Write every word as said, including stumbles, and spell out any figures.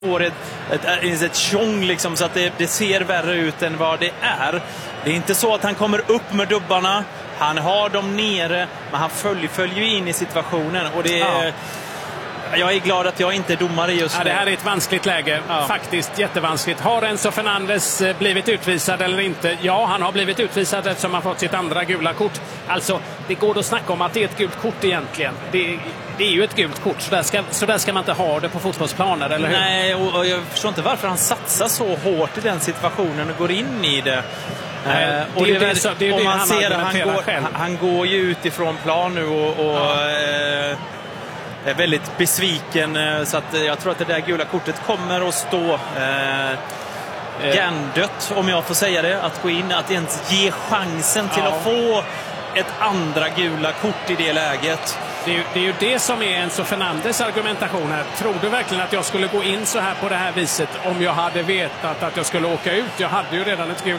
får ett, ett, ett tjong liksom, så att det, det ser värre ut än vad det är. Det är inte så att han kommer upp med dubbarna. Han har dem nere, men han följer, följer in i situationen. Och det är, ja. Jag är glad att jag inte är domare just ja, nu. Det här är ett vanskligt läge. Ja. Faktiskt jättevanskligt. Har Enzo Fernandes blivit utvisad eller inte? Ja, han har blivit utvisad eftersom han fått sitt andra gula kort. Alltså, det går att snacka om att det är ett gult kort egentligen. Det, det är ju ett gult kort. Så där, ska, så där ska man inte ha det på fotbollsplaner, eller hur? Nej, och, och jag förstår inte varför han satsar så hårt i den situationen och går in i det. Nej, eh, och det, det, det, det, det, om det man han ser att han går, själv. han går ju utifrån plan nu och, och ja. eh, är väldigt besviken, så att jag tror att det där gula kortet kommer att stå eh, hjärndött, om jag får säga det, att gå in, att ens ge chansen till ja. att få ett andra gula kort i det läget. Det är, ju, det är ju det som är Enzo Fernandes argumentation här. Tror du verkligen att jag skulle gå in så här på det här viset om jag hade vetat att jag skulle åka ut? Jag hade ju redan ett gult